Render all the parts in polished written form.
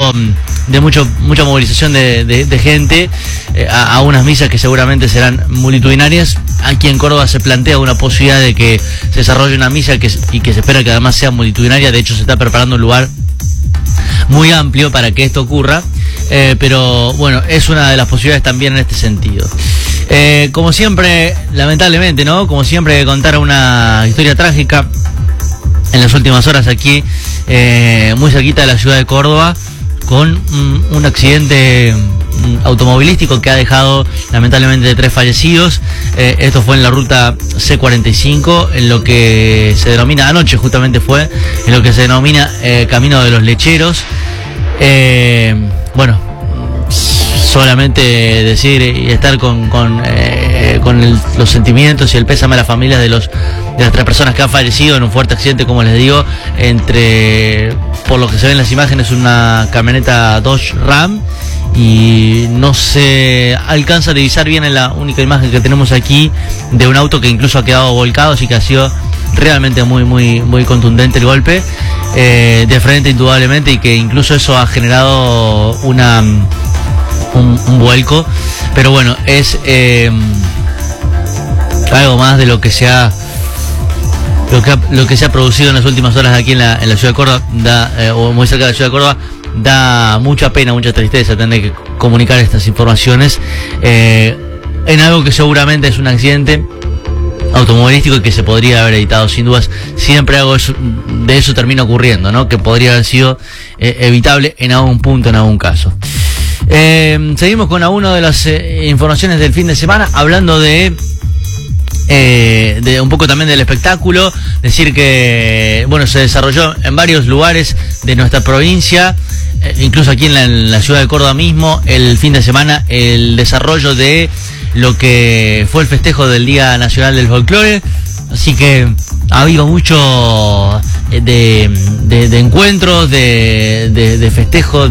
mucha movilización de gente a unas misas que seguramente serán multitudinarias. Aquí en Córdoba se plantea una posibilidad de que se desarrolle una misa y que se espera que además sea multitudinaria. De hecho, se está preparando un lugar muy amplio para que esto ocurra, pero bueno, es una de las posibilidades también en este sentido. Como siempre, lamentablemente, ¿no? Como siempre, contar una historia trágica en las últimas horas aquí, muy cerquita de la ciudad de Córdoba, con un accidente automovilístico que ha dejado lamentablemente 3 fallecidos. Esto fue en la ruta C45, en lo que se denomina, anoche justamente fue, en lo que se denomina Camino de los Lecheros. Bueno, solamente decir y estar con los sentimientos y el pésame a las familias de las 3 personas que han fallecido en un fuerte accidente, como les digo, por lo que se ven en las imágenes, una camioneta Dodge Ram, y no se alcanza a divisar bien en la única imagen que tenemos aquí de un auto que incluso ha quedado volcado, así que ha sido realmente muy contundente el golpe de frente, indudablemente, y que incluso eso ha generado un vuelco. Pero bueno, es algo más de lo que se ha producido en las últimas horas aquí en la ciudad de Córdoba, o muy cerca de la ciudad de Córdoba. Da mucha pena, mucha tristeza tener que comunicar estas informaciones en algo que seguramente es un accidente automovilístico y que se podría haber evitado, sin dudas. Siempre algo de eso termina ocurriendo, ¿no? Que podría haber sido evitable en algún punto, en algún caso. Seguimos con alguna de las informaciones del fin de semana, hablando de un poco también del espectáculo. Decir que, bueno, se desarrolló en varios lugares de nuestra provincia, incluso aquí en la ciudad de Córdoba mismo, el fin de semana, el desarrollo de lo que fue el festejo del Día Nacional del Folclore. Así que ha habido mucho de encuentros, de festejos,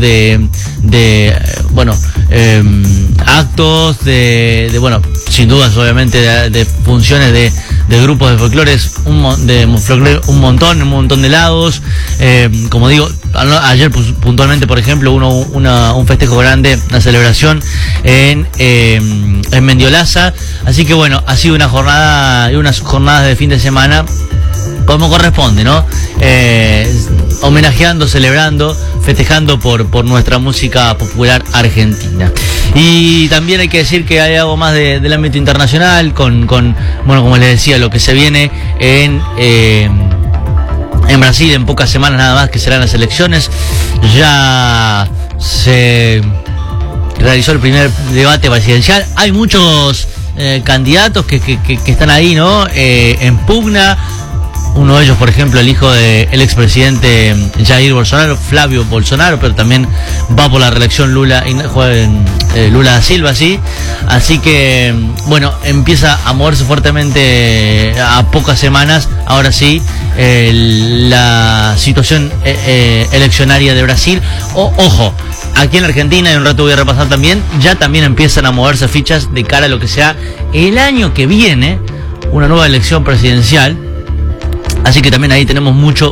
actos, bueno, sin dudas, obviamente, de funciones de grupos de folclores, un montón de lados. Como digo, ayer puntualmente, por ejemplo, un festejo grande, una celebración en Mendiolaza. Así que bueno, ha sido una jornada y unas jornadas de fin de semana como corresponde, ¿no? Homenajeando, celebrando, festejando por nuestra música popular argentina. Y también hay que decir que hay algo más del ámbito internacional, con bueno, como les decía, lo que se viene en Brasil, en pocas semanas nada más, que serán las elecciones. Ya se realizó el primer debate presidencial. Hay muchos candidatos que están ahí, ¿no? En pugna. Uno de ellos, por ejemplo, el hijo del expresidente Jair Bolsonaro, Flavio Bolsonaro, pero también va por la reelección Lula da Silva, ¿sí? Así que, bueno, empieza a moverse fuertemente a pocas semanas, ahora sí, la situación eleccionaria de Brasil. Ojo, aquí en Argentina, y un rato voy a repasar también, ya también empiezan a moverse fichas de cara a lo que sea el año que viene, una nueva elección presidencial. Así que también ahí tenemos mucho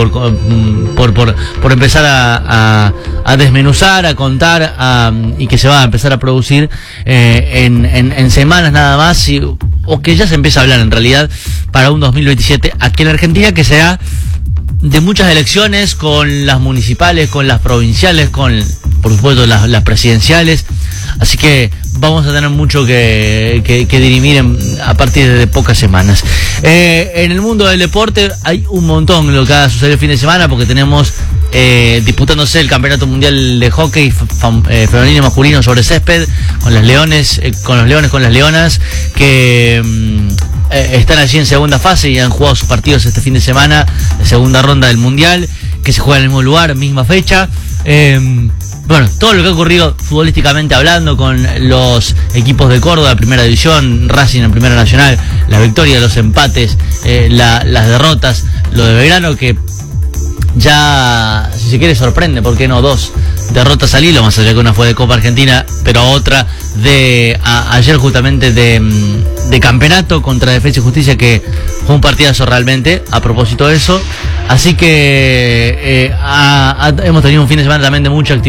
por empezar a desmenuzar, a contar, y que se va a empezar a producir en semanas nada más, o que ya se empieza a hablar en realidad para un 2027 aquí en Argentina, que será de muchas elecciones, con las municipales, con las provinciales, con, por supuesto, las presidenciales. Así que vamos a tener mucho que dirimir a partir de pocas semanas. En el mundo del deporte hay un montón lo que ha sucedido el fin de semana, porque tenemos disputándose el Campeonato Mundial de Hockey femenino y masculino sobre césped, con los leones, con las leonas, que están allí en segunda fase y han jugado sus partidos este fin de semana, de segunda ronda del Mundial, que se juega en el mismo lugar, misma fecha. Bueno, todo lo que ha ocurrido futbolísticamente hablando, con los equipos de Córdoba, Primera División, Racing en Primera Nacional, la victoria, los empates, las derrotas, lo de Belgrano, que ya, si se quiere, sorprende, ¿por qué no? 2 derrotas al hilo, más allá que una fue de Copa Argentina, pero otra ayer justamente de campeonato contra Defensa y Justicia, que fue un partidazo realmente, a propósito de eso. Así que hemos tenido un fin de semana también de mucha actividad.